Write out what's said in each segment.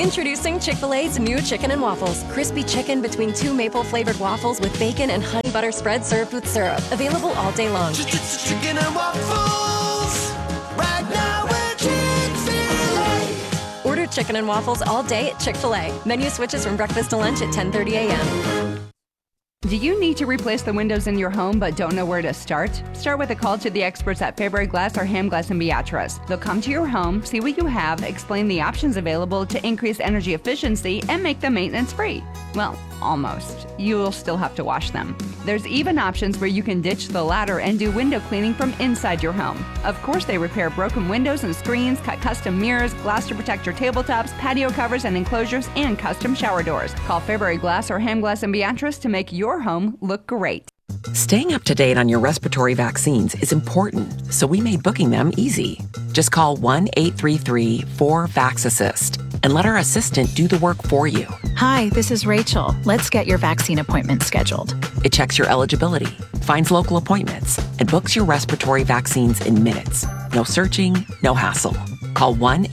Introducing Chick-fil-A's new Chicken and Waffles. Crispy chicken between two maple-flavored waffles with bacon and honey butter spread served with syrup. Available all day long. Chicken and waffles. Right now at Chick-fil-A. Order Chicken and Waffles all day at Chick-fil-A. Menu switches from breakfast to lunch at 10:30 a.m. Do you need to replace the windows in your home but don't know where to start? Start with a call to the experts at Fairbury Glass or Ham Glass and Beatrice. They'll come to your home, see what you have, explain the options available to increase energy efficiency, and make them maintenance free. Well, almost. You'll still have to wash them. There's even options where you can ditch the ladder and do window cleaning from inside your home. Of course, they repair broken windows and screens, cut custom mirrors, glass to protect your tabletops, patio covers and enclosures, and custom shower doors. Call Fairbury Glass or Ham Glass and Beatrice to make your home look great. Staying up to date on your respiratory vaccines is important, so we made booking them easy. Just call 1-833-4-VAX-ASSIST and let our assistant do the work for you. Hi, this is Rachel. Let's get your vaccine appointment scheduled. It checks your eligibility, finds local appointments, and books your respiratory vaccines in minutes. No searching, no hassle. Call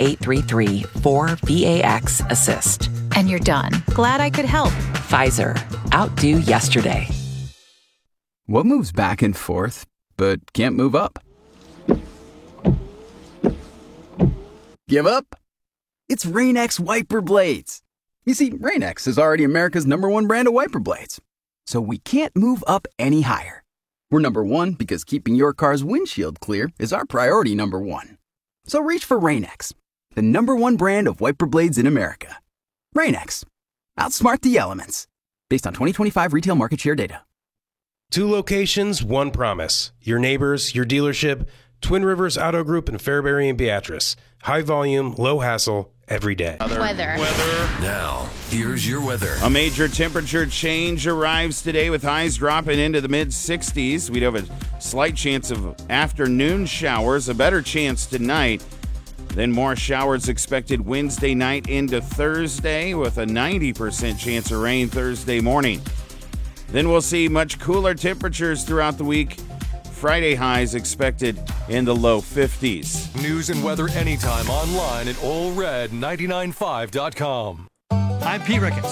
1-833-4-VAX-ASSIST. And you're done. Glad I could help. Pfizer. Outdo yesterday. What moves back and forth, but can't move up? Give up? It's Rain-X wiper blades. You see, Rain-X is already America's #1 brand of wiper blades. So we can't move up any higher. We're #1 because keeping your car's windshield clear is our priority #1. So reach for Rain-X, the #1 brand of wiper blades in America. Rain-X. Outsmart the elements. Based on 2025 retail market share data. 2 locations, 1 promise. Your neighbors, your dealership, Twin Rivers Auto Group in Fairbury and Beatrice. High volume, low hassle, every day. Weather. Now, here's your weather. A major temperature change arrives today with highs dropping into the mid-60s. We'd have a slight chance of afternoon showers, a better chance tonight. Then more showers expected Wednesday night into Thursday with a 90% chance of rain Thursday morning. Then we'll see much cooler temperatures throughout the week. Friday highs expected in the low 50s. News and weather anytime online at allred995.com. I'm Pete Ricketts.